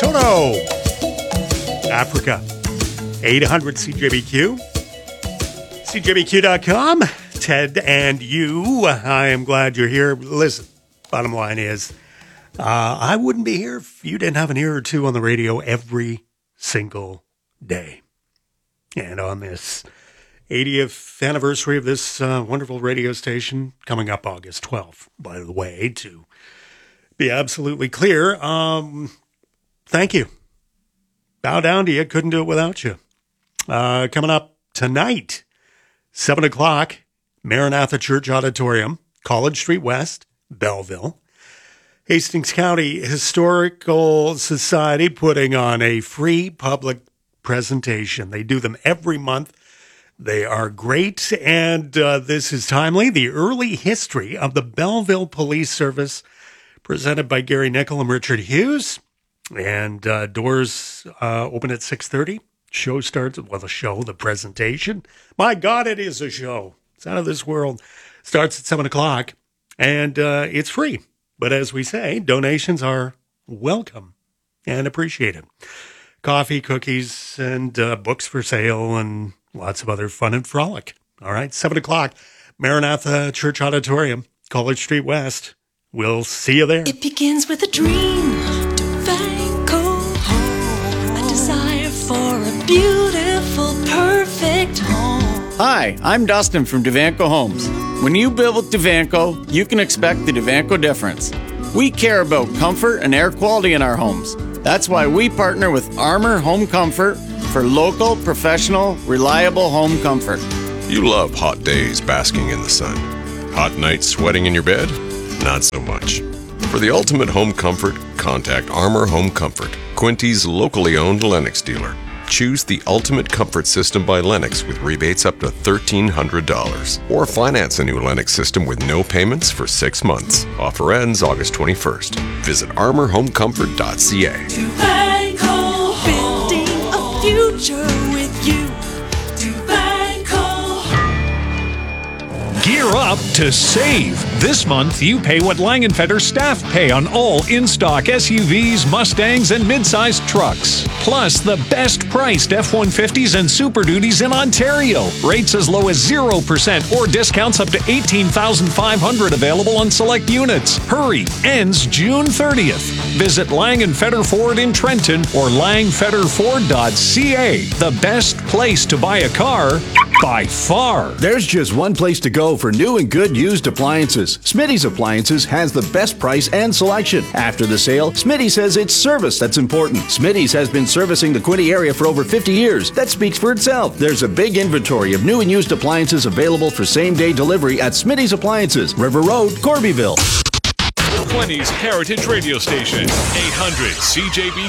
Toronto, Africa. 800 CJBQ. CJBQ.com. Ted and you. I am glad you're here. Listen, bottom line is, I wouldn't be here if you didn't have an ear or two on the radio every single day. And on this 80th anniversary of this wonderful radio station, coming up August 12th, by the way, to be absolutely clear, thank you. Bow down to you. Couldn't do it without you. Coming up tonight, 7 o'clock, Maranatha Church Auditorium, College Street West, Belleville. Hastings County Historical Society putting on a free public presentation. They do them every month. They are great, and this is timely. The early history of the Belleville Police Service, presented by Gary Nickel and Richard Hughes. And doors open at 6:30. Show starts, the presentation. My God, it is a show. It's out of this world. Starts at 7 o'clock, and it's free. But as we say, donations are welcome and appreciated. Coffee, cookies, and books for sale, and lots of other fun and frolic. All right, 7 o'clock, Maranatha Church Auditorium, College Street West. We'll see you there. It begins with a dream. Devanco Home. A desire for a beautiful, perfect home. Hi, I'm Dustin from Devanco Homes. When you build with Devanco, you can expect the Devanco difference. We care about comfort and air quality in our homes. That's why we partner with Armor Home Comfort for local, professional, reliable home comfort. You love hot days basking in the sun. Hot nights sweating in your bed? Not so much. For the ultimate home comfort, contact Armor Home Comfort, Quinty's locally owned Lennox dealer. Choose the ultimate comfort system by Lennox with rebates up to $1,300. Or finance a new Lennox system with no payments for 6 months. Offer ends August 21st. Visit armorhomecomfort.ca. Devanco Home. Building a future with you. Gear up to save. This month, you pay what Langenfetter staff pay on all in-stock SUVs, Mustangs, and mid-sized trucks. Plus, the best-priced F-150s and Super Duties in Ontario. Rates as low as 0% or discounts up to $18,500 available on select units. Hurry! Ends June 30th. Visit Langenfetter Ford in Trenton or langfetterford.ca. The best place to buy a car by far. There's just one place to go for new and good used appliances. Smitty's Appliances has the best price and selection. After the sale, Smitty says it's service that's important. Smitty's has been servicing the Quinte area for over 50 years. That speaks for itself. There's a big inventory of new and used appliances available for same-day delivery at Smitty's Appliances, River Road, Corbyville. 20s Heritage Radio Station, 800 CJBQ.